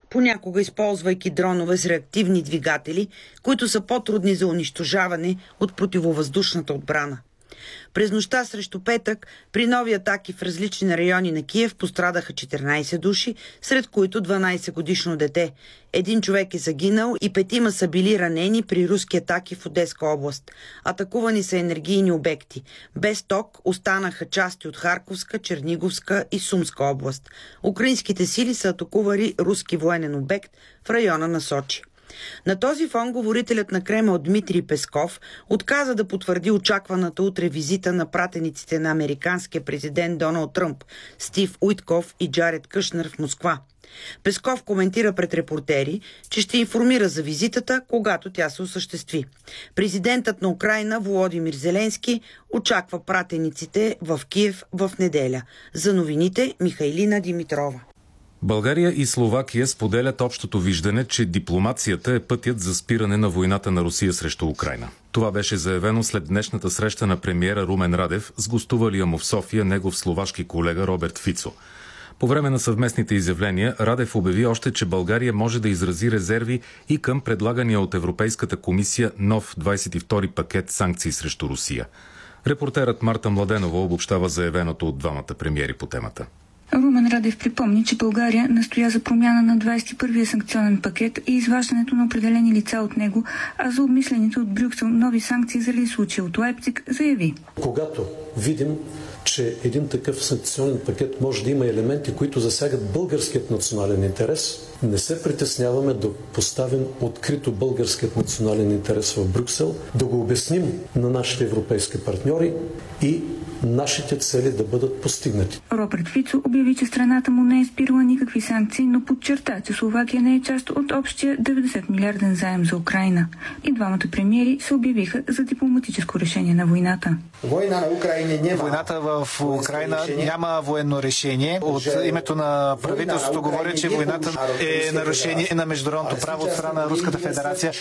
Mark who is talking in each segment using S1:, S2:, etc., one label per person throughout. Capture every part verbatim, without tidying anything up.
S1: понякога използвайки дронове с реактивни двигатели, които са по-трудни за унищожаване от противовъздушната отбрана. През нощта срещу петък, при нови атаки в различни райони на Киев пострадаха четиринайсет души, сред които дванайсетгодишно дете. Един човек е загинал и петима са били ранени при руски атаки в Одеска област. Атакувани са енергийни обекти. Без ток останаха части от Харковска, Черниговска и Сумска област. Украинските сили са атакували руски военен обект в района на Сочи. На този фон говорителят на Кремъл Дмитрий Песков отказа да потвърди очакваната утре визита на пратениците на американския президент Доналд Тръмп, Стив Уитков и Джаред Кушнер в Москва. Песков коментира пред репортери, че ще информира за визитата, когато тя се осъществи. Президентът на Украйна Володимир Зеленски очаква пратениците в Киев в неделя. За новините Михайлина Димитрова.
S2: България и Словакия споделят общото виждане, че дипломацията е пътят за спиране на войната на Русия срещу Украйна. Това беше заявено след днешната среща на премиера Румен Радев с гостувалия му в София негов словашки колега Роберт Фицо. По време на съвместните изявления Радев обяви още, че България може да изрази резерви и към предлагания от Европейската комисия нов двайсет и втори пакет санкции срещу Русия. Репортерът Марта Младенова обобщава заявеното от двамата премиери по темата.
S3: Румен Радев припомни, че България настоя за промяна на двайсет и първия санкционен пакет и изваждането на определени лица от него, а за обмислените от Брюксел нови санкции заради случая от Лайпциг заяви.
S4: Когато видим, че един такъв санкционен пакет може да има елементи, които засягат българският национален интерес, не се притесняваме да поставим открито българският национален интерес в Брюксел, да го обясним на нашите европейски партньори и нашите цели да бъдат постигнати.
S3: Роберт Фицо обяви, че страната му не е спирала никакви санкции, но подчерта, че Словакия не е част от общия деветдесет милиарден заем за Украйна. И двамата премиери се обявиха за дипломатическо решение на войната.
S5: Война на Украйна няма. Войната в Украйна няма военно решение. От името на правителството говоря, че войната е нарушение на международното право от страна на Руската федерация.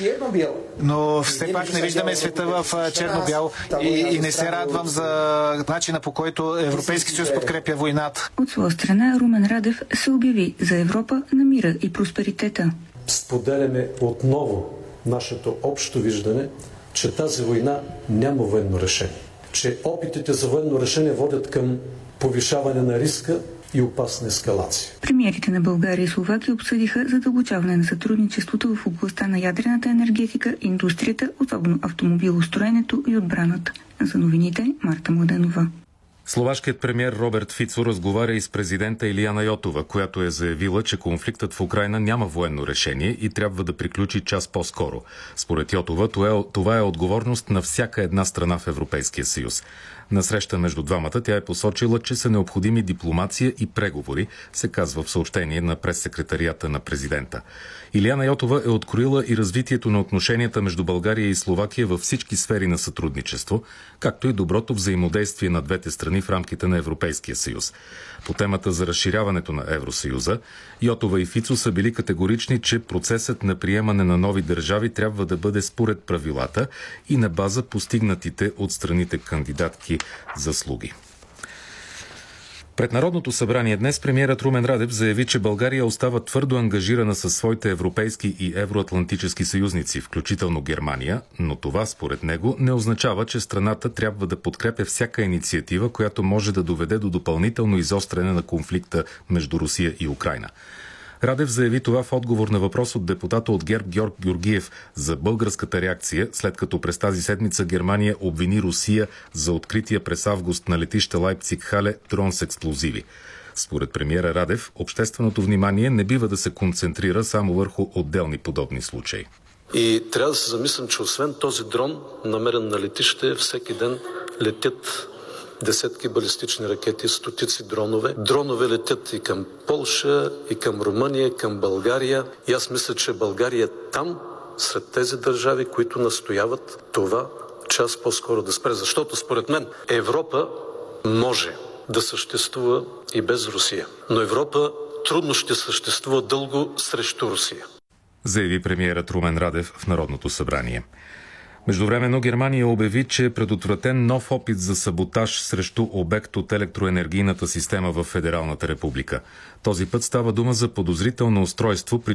S5: Но все пак не виждаме света в черно-бял и, и не се радвам за начина, по който Европейски съюз подкрепя войната.
S3: От своя страна Румен Радев се обяви за Европа на мира и просперитета.
S4: Споделяме отново нашето общо виждане, че тази война няма военно решение. Че опитите за военно решение водят към повишаване на риска и опасна ескалация.
S3: Премиерите на България и Словакия обсъдиха задълбочаване на сътрудничеството в областта на ядрената енергетика, индустрията, особено автомобилостроенето и отбраната. За новините Марта Младенова.
S2: Словашкият премиер Роберт Фицо разговаря и с президента Илияна Йотова, която е заявила, че конфликтът в Украйна няма военно решение и трябва да приключи час по-скоро. Според Йотова, това е отговорност на всяка една страна в Европейския съюз. На среща между двамата тя е посочила, че са необходими дипломация и преговори, се казва в съобщение на прессекретарията на президента. Илияна Йотова е откроила и развитието на отношенията между България и Словакия във всички сфери на сътрудничество, както и доброто взаимодействие на двете страни в рамките на Европейския съюз. По темата за разширяването на Евросъюза, Йотова и Фицо са били категорични, че процесът на приемане на нови държави трябва да бъде според правилата и на база постигнатите от страните кандидатки заслуги. Пред Народното събрание днес премиерът Румен Радев заяви, че България остава твърдо ангажирана със своите европейски и евроатлантически съюзници, включително Германия, но това според него не означава, че страната трябва да подкрепя всяка инициатива, която може да доведе до допълнително изостряне на конфликта между Русия и Украйна. Радев заяви това в отговор на въпрос от депутата от ГЕРБ Георг Георгиев за българската реакция, след като през тази седмица Германия обвини Русия за открития през август на летище Лайпциг-Хале дрон с експлозиви. Според премиера Радев, общественото внимание не бива да се концентрира само върху отделни подобни случаи.
S4: И трябва да се замислям, че освен този дрон, намерен на летище, всеки ден летят десетки балистични ракети, стотици дронове. Дронове летят и към Полша, и към Румъния, и към България. И аз мисля, че България е там, сред тези държави, които настояват това час по-скоро да спре. Защото според мен Европа може да съществува и без Русия. Но Европа трудно ще съществува дълго срещу Русия.
S2: Заяви премиерът Румен Радев в Народното събрание. Междувременно Германия обяви, че е предотвратен нов опит за саботаж срещу обект от електроенергийната система в Федералната република. Този път става дума за подозрително устройство,